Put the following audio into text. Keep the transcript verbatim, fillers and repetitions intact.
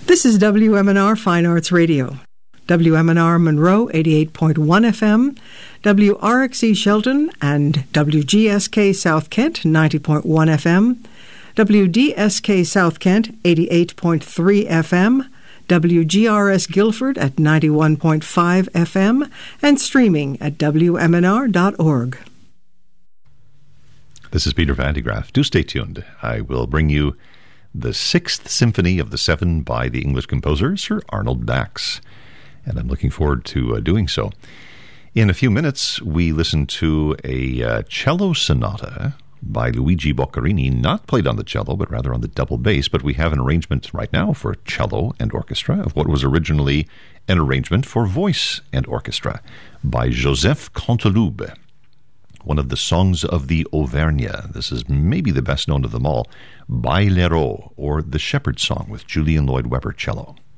This is W M N R Fine Arts Radio. W M N R Monroe, eighty-eight point one F M, W R X E Shelton and W G S K South Kent, ninety point one F M, W D S K South Kent, eighty-eight point three F M, W G R S Guilford at ninety-one point five F M, and streaming at W M N R dot org. This is Peter Van de Graaff. Do stay tuned. I will bring you the Sixth Symphony of the Seven by the English composer Sir Arnold Bax, and I'm looking forward to uh, doing so. In a few minutes, we listen to a uh, cello sonata by Luigi Boccherini, not played on the cello, but rather on the double bass, but we have an arrangement right now for cello and orchestra of what was originally an arrangement for voice and orchestra by Joseph Canteloube, one of the songs of the Auvergne. This is maybe the best known of them all, Bailero, or the Shepherd's Song with Julian Lloyd Webber cello.